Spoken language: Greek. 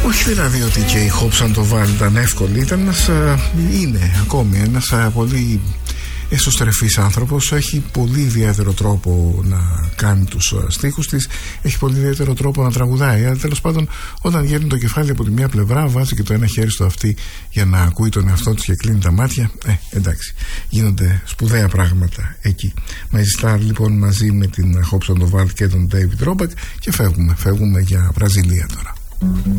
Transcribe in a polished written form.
Όχι δηλαδή ότι και η Hobson το βάλει ήταν εύκολη. Είναι ακόμη ένας πολύ εσωστρεφής άνθρωπος. Έχει πολύ ιδιαίτερο τρόπο να κάνει τους στίχους της. Έχει πολύ ιδιαίτερο τρόπο να τραγουδάει. Αλλά τέλος πάντων, όταν γέρνει το κεφάλι από τη μια πλευρά, βάζει και το ένα χέρι στο αυτί για να ακούει τον εαυτό της και κλείνει τα μάτια. Εντάξει, γίνονται σπουδαία πράγματα εκεί. Μαζιστά λοιπόν μαζί με την Hobson το βάλει και τον David Roback και φεύγουμε για Βραζιλία τώρα.